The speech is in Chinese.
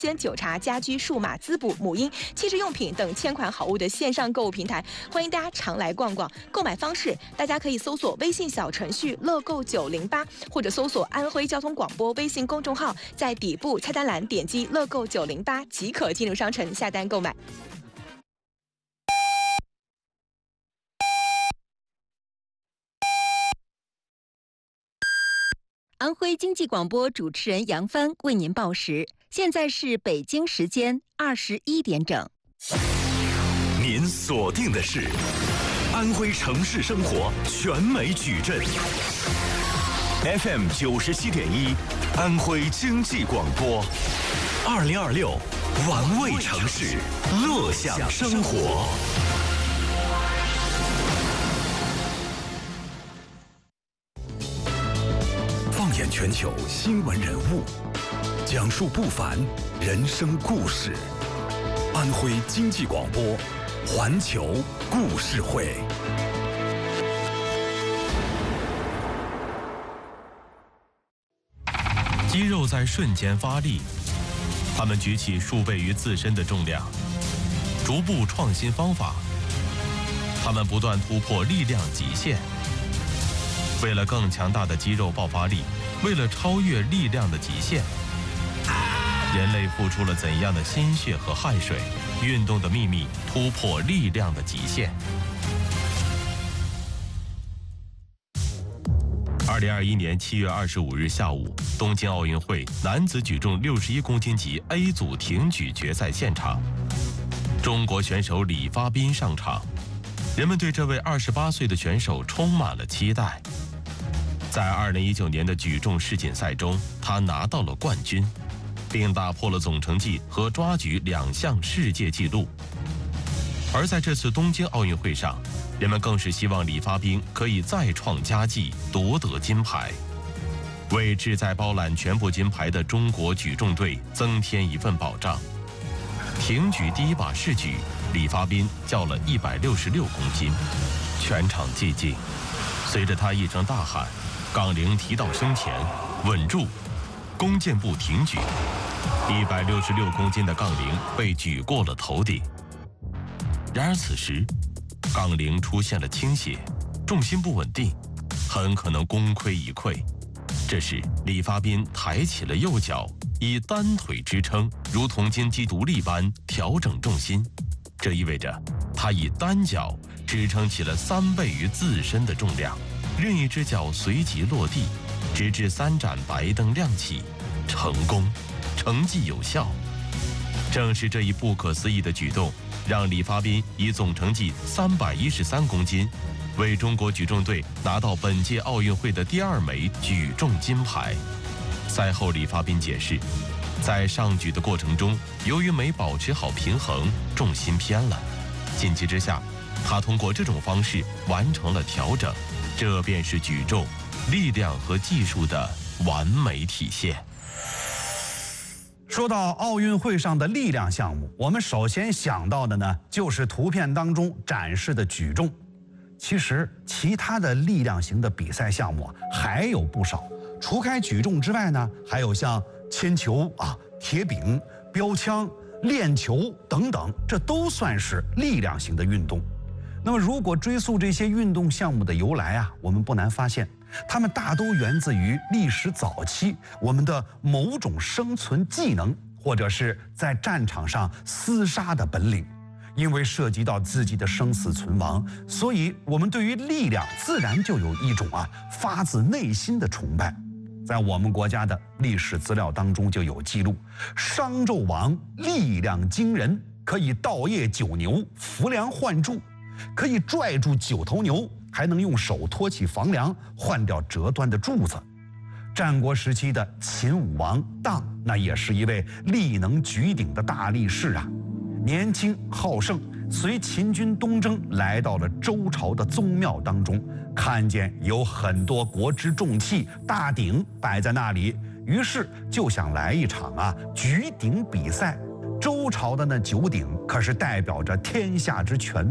鲜酒茶、家居、数码、滋补、母婴、气质用品等千款好物的线上购物平台，欢迎大家常来逛逛。购买方式，大家可以搜索微信小程序“乐购908”，或者搜索安徽交通广播微信公众号，在底部菜单栏点击“乐购908”即可进入商城下单购买。 安徽经济广播主持人杨帆为您报时，现在是北京时间21点整。 您锁定的是安徽城市生活全美矩阵 FM 97.1，安徽经济广播，2026玩味城市，乐享生活。放眼全球新闻人物，讲述不凡人生故事。安徽经济广播，环球故事会。肌肉在瞬间发力，他们举起数倍于自身的重量，逐步创新方法。他们不断突破力量极限。为了更强大的肌肉爆发力，为了超越力量的极限，人类付出了怎样的心血和汗水？运动的秘密，突破力量的极限。2021年7月25日下午，东京奥运会男子举重61公斤级 A 组挺举决赛现场，中国选手李发彬上场，人们对这位28岁的选手充满了期待。在2019年的举重世锦赛中，他拿到了冠军，并打破了总成绩和抓举2项世界纪录。而在这次东京奥运会上，人们更是希望李发彬可以再创佳绩，夺得金牌，为志在包揽全部金牌的中国举重队增添一份保障。挺举第一把试举，李发彬较了166公斤，全场寂静。随着他一声大喊，杠铃提到胸前，稳住，弓箭步挺举，166公斤的杠铃被举过了头顶。然而此时，杠铃出现了倾斜，重心不稳定，很可能功亏一篑。这时，李发彬抬起了右脚，以单腿支撑，如同金鸡独立般调整重心。这意味着他以单脚支撑起了3倍于自身的重量，另一只脚随即落地，直至3盏白灯亮起，成功，成绩有效。正是这一不可思议的举动，让李发彬以总成绩313公斤，为中国举重队拿到本届奥运会的第2枚举重金牌。赛后，李发彬解释，在上举的过程中，由于没保持好平衡，重心偏了。紧急之下，他通过这种方式完成了调整，这便是举重力量和技术的完美体现。 说到奥运会上的力量项目，我们首先想到的呢，就是图片当中展示的举重。其实，其他的力量型的比赛项目还有不少。除开举重之外呢，还有像铅球铁饼、标枪、链球等等，这都算是力量型的运动。那么，如果追溯这些运动项目的由来我们不难发现，它们大都源自于历史早期我们的某种生存技能，或者是在战场上厮杀的本领。因为涉及到自己的生死存亡，所以我们对于力量自然就有一种发自内心的崇拜。在我们国家的历史资料当中就有记录，商纣王力量惊人，可以倒夜9牛，扶梁换柱，可以拽住9头牛，还能用手托起房梁，换掉折断的柱子。战国时期的秦武王荡，那也是一位力能举鼎的大力士年轻好胜，随秦军东征，来到了周朝的宗庙当中，看见有很多国之重器大鼎摆在那里，于是就想来一场举鼎比赛。周朝的那9鼎可是代表着天下之权